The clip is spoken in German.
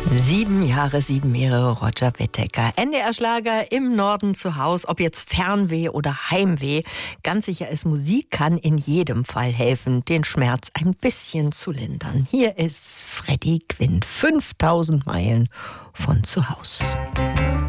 7 Jahre, 7 Meere, Roger Whittaker. NDR-Schlager im Norden zu Haus, ob jetzt Fernweh oder Heimweh. Ganz sicher ist, Musik kann in jedem Fall helfen, den Schmerz ein bisschen zu lindern. Hier ist Freddie Quinn, 5000 Meilen von zu Haus.